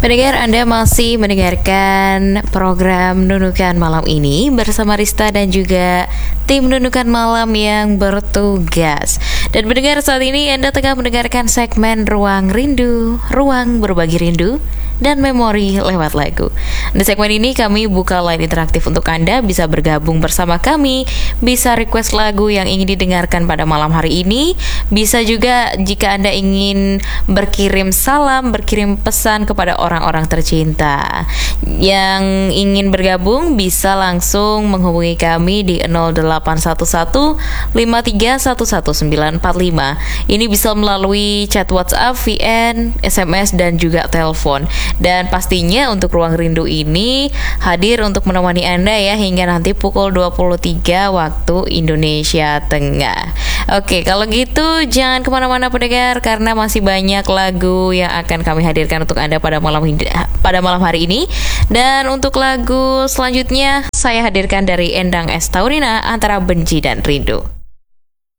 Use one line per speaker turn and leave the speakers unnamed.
Pendengar, Anda masih mendengarkan program Nunukan Malam ini bersama Rista dan juga tim Nunukan Malam yang bertugas. Dan pendengar, saat ini Anda tengah mendengarkan segmen Ruang Rindu, ruang berbagi rindu dan memori lewat lagu. Di segmen ini kami buka line interaktif untuk Anda, bisa bergabung bersama kami, bisa request lagu yang ingin didengarkan pada malam hari ini, bisa juga jika Anda ingin berkirim salam, berkirim pesan kepada orang-orang tercinta. Yang ingin bergabung bisa langsung menghubungi kami di 0811 5311945. Ini bisa melalui chat WhatsApp, VN, SMS dan juga telepon. Dan pastinya untuk Ruang Rindu ini hadir untuk menemani Anda ya hingga nanti pukul 23 waktu Indonesia Tengah. Oke, kalau gitu jangan kemana-mana pendengar, karena masih banyak lagu yang akan kami hadirkan untuk Anda pada malam hari ini. Dan untuk lagu selanjutnya saya hadirkan dari Endang S. Taurina, Antara Benci dan Rindu.